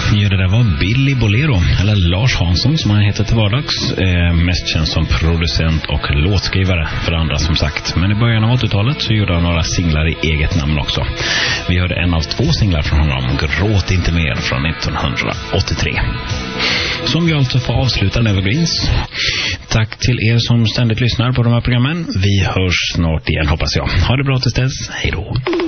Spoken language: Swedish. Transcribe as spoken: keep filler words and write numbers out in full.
Ja, det där var Billy Bolero, eller Lars Hansson som han heter till vardags. Eh, mest känd som producent och låtskrivare för andra som sagt. Men i början av åttiotalet så gjorde han några singlar i eget namn också. Vi hörde en av två singlar från honom, Gråt inte mer, från nittonhundraåttiotre. Som vi alltså får avsluta Evergreens. Tack till er som ständigt lyssnar på de här programmen. Vi hörs snart igen, hoppas jag. Ha det bra tills dess. Hej då.